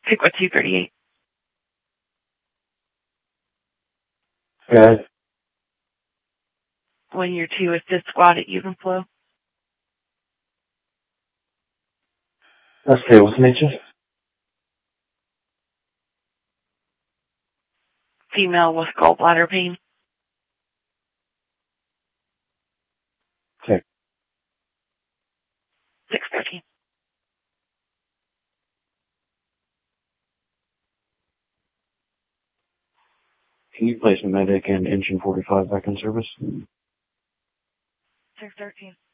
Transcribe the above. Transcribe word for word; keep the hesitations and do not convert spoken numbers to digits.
Pick what two thirty-eight. Okay. When you're two assist squad at even flow. Okay, what's the nature? Female with gallbladder pain. Okay. six thirteen. Can you place a medic and engine forty-five back in service? six thirteen.